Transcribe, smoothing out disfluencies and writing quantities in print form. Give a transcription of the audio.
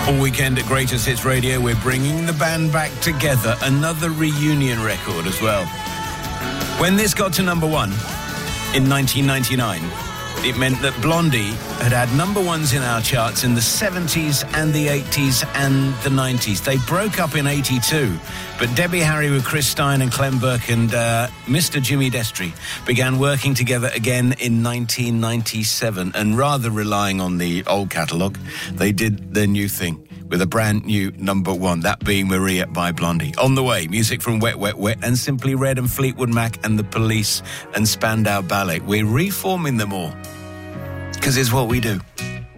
All weekend at Greatest Hits Radio, we're bringing the band back together. Another reunion record as well. When this got to number one in 1999, it meant that Blondie had number ones in our charts in the 70s and the 80s and the 90s. They broke up in 82, but Debbie Harry with Chris Stein and Clem Burke and Mr. Jimmy Destry began working together again in 1997, and rather relying on the old catalogue, they did their new thing with a brand new number one, that being Maria by Blondie. On the way, music from Wet, Wet, Wet and Simply Red and Fleetwood Mac and The Police and Spandau Ballet. We're reforming them all, because it's what we do.